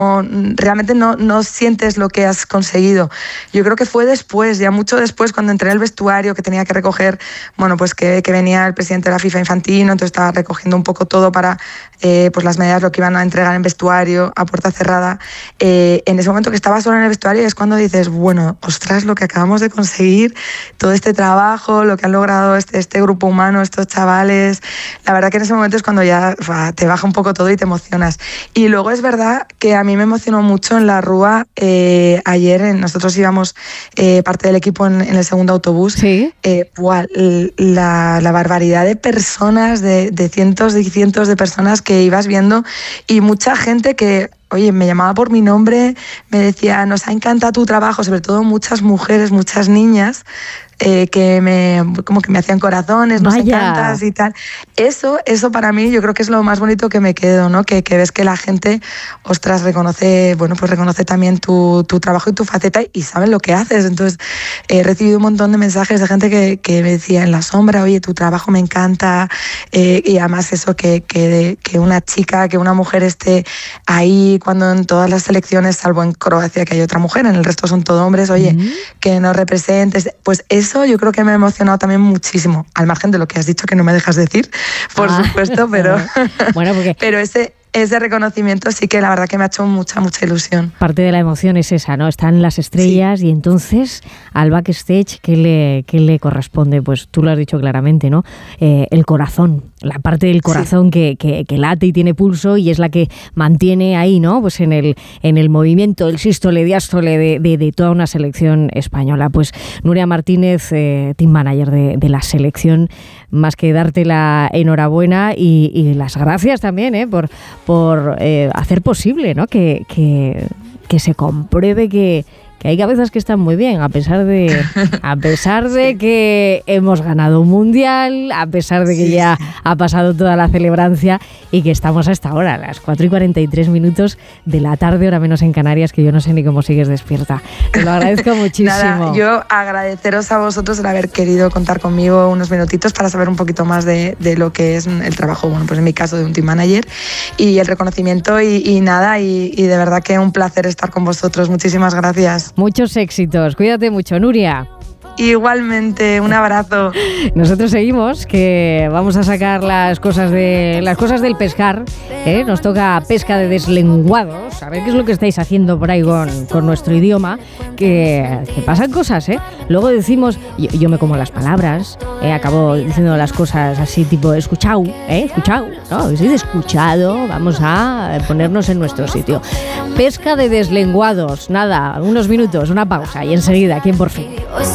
realmente no sientes lo que has conseguido. Yo creo que fue después, ya mucho después, cuando entré en el vestuario, que tenía que recoger, bueno, pues que venía el presidente de la FIFA, Infantino, entonces estaba recogiendo un poco todo para pues las medidas, lo que iban a entregar en vestuario a puerta cerrada. En ese momento que estaba sola en el vestuario es cuando dices, bueno, ostras, lo que acabamos de conseguir, todo este trabajo, lo que han logrado este grupo humano, estos chavales. La verdad que en ese momento es cuando ya te baja un poco todo y te emocionas. Y luego es verdad que a mí me emocionó mucho en la Rúa. Ayer nosotros íbamos parte del equipo en el segundo autobús. Sí. La barbaridad de personas, de cientos y cientos de personas que ibas viendo, y mucha gente que, oye, me llamaba por mi nombre, me decía, nos ha encantado tu trabajo, sobre todo muchas mujeres, muchas niñas, como que me hacían corazones, nos encantas y tal. Eso para mí yo creo que es lo más bonito que me quedo, ¿no? Que ves que la gente, ostras, reconoce también tu trabajo y tu faceta y saben lo que haces. Entonces he recibido un montón de mensajes de gente que me decía en la sombra, oye, tu trabajo me encanta, y además eso, que una chica, que una mujer esté ahí cuando en todas las selecciones, salvo en Croacia que hay otra mujer, en el resto son todo hombres, oye, que nos representes, pues eso yo creo que me ha emocionado también muchísimo, al margen de lo que has dicho que no me dejas decir, por supuesto, pero, bueno, porque... pero ese reconocimiento sí que la verdad que me ha hecho mucha ilusión. Parte de la emoción es esa, ¿no? Están las estrellas, sí. Y entonces al backstage, ¿qué le corresponde? Pues tú lo has dicho claramente, ¿no? El corazón, la parte del corazón, sí. que late y tiene pulso y es la que mantiene ahí, ¿no? Pues en el movimiento, el sístole, diástole de toda una selección española. Pues Nuria Martínez, team manager de la selección, más que darte la enhorabuena y las gracias también, por hacer posible, ¿no? que se compruebe que hay cabezas que están muy bien, a pesar de que hemos ganado un mundial, a pesar de que ya ha pasado toda la celebrancia y que estamos hasta ahora, a las 4:43 de la tarde, hora menos en Canarias, que yo no sé ni cómo sigues despierta. Te lo agradezco muchísimo. Nada, yo agradeceros a vosotros el haber querido contar conmigo unos minutitos para saber un poquito más de lo que es el trabajo, bueno, pues en mi caso de un team manager, y el reconocimiento y de verdad que un placer estar con vosotros. Muchísimas gracias. Muchos éxitos. Cuídate mucho, Nuria. Igualmente, un abrazo. Nosotros seguimos, que vamos a sacar las cosas del pescar, ¿eh? Nos toca pesca de deslenguados, a ver qué es lo que estáis haciendo por ahí con nuestro idioma, que pasan cosas, ¿eh? Luego decimos, yo me como las palabras, acabo diciendo las cosas así tipo escuchau, ¿no? Si de escuchado, vamos a ponernos en nuestro sitio. Pesca de deslenguados, nada, unos minutos, una pausa y enseguida, ¿quién por fin?